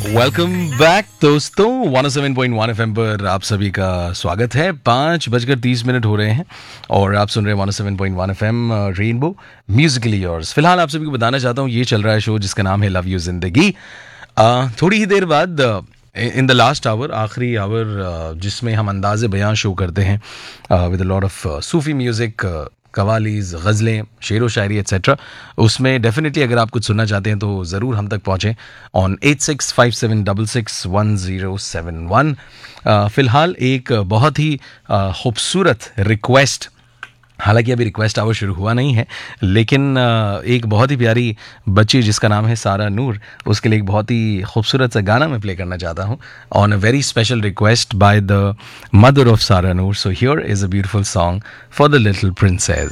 Welcome back दोस्तों 107.1 FM पर आप सभी का स्वागत है। 5:30 हो रहे हैं और आप सुन रहे हैं 107.1 एफएम रेनबो म्यूजिकली योर्स। फिलहाल आप सभी को बताना चाहता हूँ ये चल रहा है शो जिसका नाम है लव यू जिंदगी। थोड़ी ही देर बाद इन द लास्ट आवर, आखिरी आवर, जिसमें हम अंदाज़े बयां शो करते हैं with a lot of Sufi music, qawwalis, गज़लें, शेर व शायरी एट्सेट्रा। उसमें डेफिनेटली अगर आप कुछ सुनना चाहते हैं तो ज़रूर हम तक पहुँचें ऑन 8657661071। फ़िलहाल एक बहुत ही खूबसूरत रिक्वेस्ट, हालांकि अभी रिक्वेस्ट आवर शुरू हुआ नहीं है, लेकिन एक बहुत ही प्यारी बच्ची जिसका नाम है सारा नूर, उसके लिए एक बहुत ही खूबसूरत सा गाना मैं प्ले करना चाहता हूँ on a very special request by the mother of सारा नूर। So here is a beautiful song for the little princess.